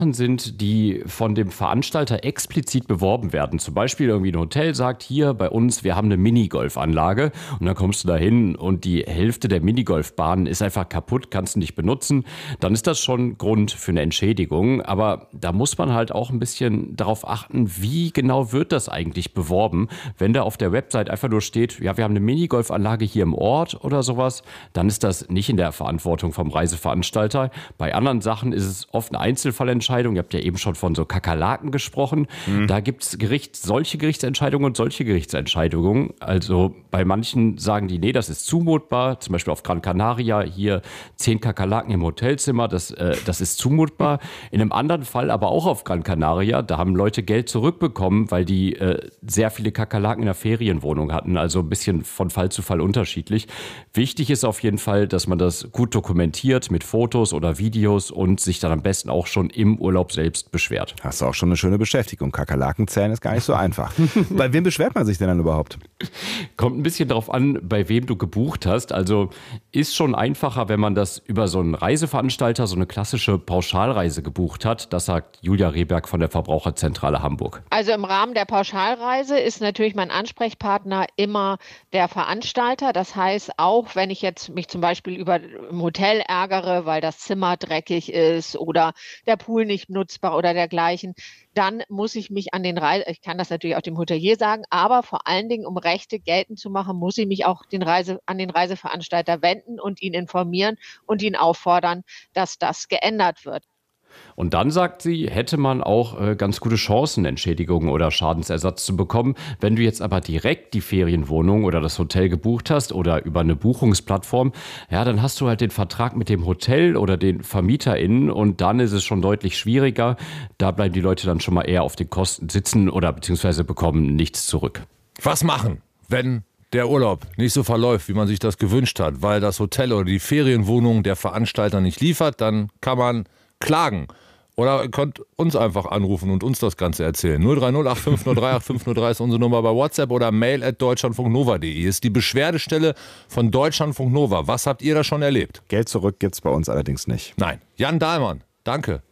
sind, die von dem Veranstalter explizit beworben werden. Zum Beispiel irgendwie ein Hotel sagt, hier bei uns, wir haben eine Minigolfanlage und dann kommst du da hin und die Hälfte der Minigolfbahnen ist einfach kaputt, kannst du nicht benutzen. Dann ist das schon Grund für eine Entschädigung, aber da muss man halt auch ein bisschen darauf achten, wie genau wird das eigentlich beworben. Wenn da auf der Website einfach nur steht, ja, wir haben eine Minigolfanlage hier im Ort oder sowas, dann ist das nicht in der Verantwortung vom Reiseveranstalter. Bei anderen Sachen ist es oft eine Einzelfallentscheidung. Ihr habt ja eben schon von so Kakerlaken gesprochen. Da gibt es solche Gerichtsentscheidungen und solche Gerichtsentscheidungen. Also bei manchen sagen die, nee, das ist zumutbar. Zum Beispiel auf Gran Canaria, hier 10 Kakerlaken im Hotelzimmer, das ist zumutbar. In einem anderen Fall, aber auch auf Gran Canaria, da haben Leute Geld zurückbekommen, weil die sehr viele Kakerlaken in der Ferienwohnung hatten. Also ein bisschen von Fall zu Fall unterschiedlich. Wichtig ist auf jeden Fall, dass man das gut dokumentiert mit Fotos oder Videos und sich dann am besten auch schon im Urlaub selbst beschwert. Hast du auch schon eine schöne Beschäftigung. Kakerlaken zählen ist gar nicht so einfach. Bei wem beschwert man sich denn dann überhaupt? Kommt ein bisschen darauf an, bei wem du gebucht hast. Also ist schon einfacher, wenn man das über so einen Reiseveranstalter, so eine klassische Pauschalreise gebucht hat. Das sagt Julia Rehberg von der Verbraucherzentrale Hamburg. Also im Rahmen der Pauschalreise ist natürlich mein Ansprechpartner immer der Veranstalter. Das heißt, auch wenn ich jetzt mich zum Beispiel über im Hotel ärgere, weil das Zimmer dreckig ist oder der Pool nicht nutzbar oder dergleichen, dann muss ich mich an den ich kann das natürlich auch dem Hotelier sagen, aber vor allen Dingen, um Rechte geltend zu machen, muss ich mich auch an den Reiseveranstalter wenden und ihn informieren und ihn auffordern, dass das geändert wird. Und dann, sagt sie, hätte man auch ganz gute Chancen, Entschädigungen oder Schadensersatz zu bekommen. Wenn du jetzt aber direkt die Ferienwohnung oder das Hotel gebucht hast oder über eine Buchungsplattform, ja, dann hast du halt den Vertrag mit dem Hotel oder den VermieterInnen und dann ist es schon deutlich schwieriger. Da bleiben die Leute dann schon mal eher auf den Kosten sitzen oder beziehungsweise bekommen nichts zurück. Was machen, wenn der Urlaub nicht so verläuft, wie man sich das gewünscht hat, weil das Hotel oder die Ferienwohnung der Veranstalter nicht liefert? Dann kann man klagen. Oder ihr könnt uns einfach anrufen und uns das Ganze erzählen. 030 8503 8503 ist unsere Nummer bei WhatsApp oder mail@deutschlandfunknova.de ist die Beschwerdestelle von Deutschlandfunk Nova. Was habt ihr da schon erlebt? Geld zurück gibt's bei uns allerdings nicht. Nein. Jan Dahlmann, danke.